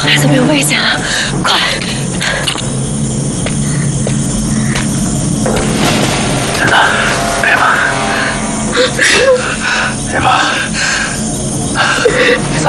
孩子没有危险了，快！ 真的，别怕，别怕，别走。